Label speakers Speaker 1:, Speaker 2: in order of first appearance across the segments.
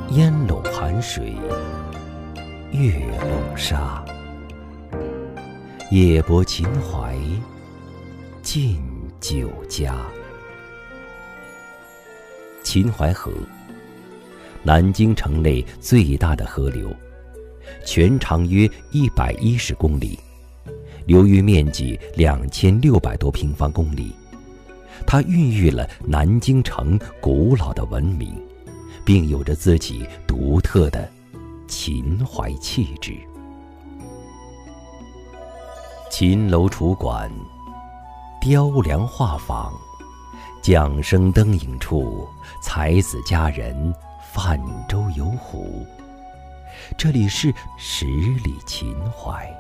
Speaker 1: 烟笼寒水，月笼沙。夜泊秦淮，近酒家。秦淮河，南京城内最大的河流，全长约110公里，流域面积2600多平方公里。它孕育了南京城古老的文明，并有着自己独特的秦淮气质。秦楼楚馆，雕梁画舫，桨声灯影处，才子佳人泛舟游湖。这里是十里秦淮。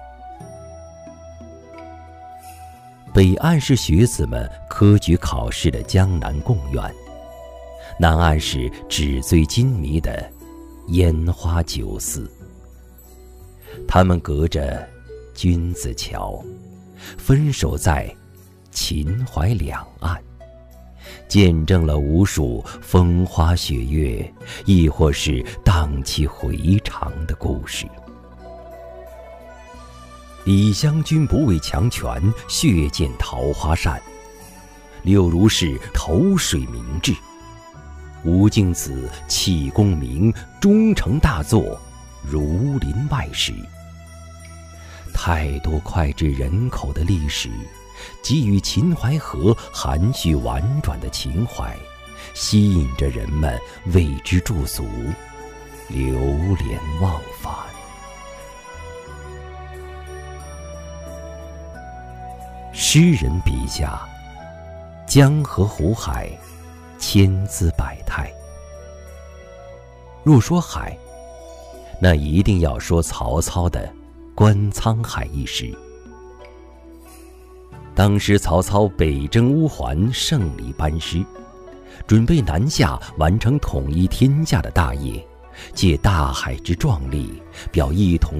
Speaker 1: 北岸是学子们科举考试的江南贡院，南岸是纸醉金迷的烟花酒肆。他们隔着君子桥，分守在秦淮两岸，见证了无数风花雪月，亦或是荡气回肠的故事。李香君不畏强权，血溅桃花扇；柳如是投水明志，吴敬梓弃功名，终成大作儒林外史。太多脍炙人口的历史，给予秦淮河含蓄婉转的情怀，吸引着人们为之驻足，流连忘返。诗人笔下，江河湖海，千姿百态。若说海，那一定要说曹操的观沧海一诗。当时曹操北征乌桓，胜利班师，准备南下完成统一天下的大业，借大海之壮丽，表一统